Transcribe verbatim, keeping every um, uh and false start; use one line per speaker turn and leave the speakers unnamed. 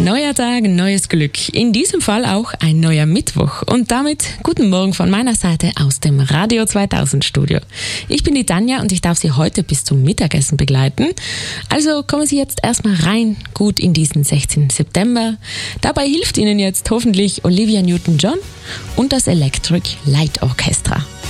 Neuer Tag, neues Glück. In diesem Fall auch ein neuer Mittwoch. Und damit guten Morgen von meiner Seite aus dem Radio zweitausend Studio. Ich bin die Tanja und ich darf Sie heute bis zum Mittagessen begleiten. Also kommen Sie jetzt erstmal rein, gut in diesen sechzehnten September. Dabei hilft Ihnen jetzt hoffentlich Olivia Newton-John und das Electric Light Orchestra.